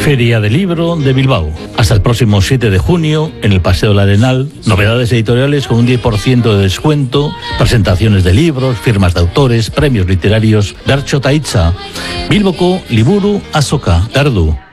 Feria del Libro de Bilbao. Hasta el próximo 7 de junio, en el Paseo del Arenal, novedades editoriales con un 10% de descuento, presentaciones de libros, firmas de autores, premios literarios, Bertso ta hitza, Bilboko liburu azoka, Dardu.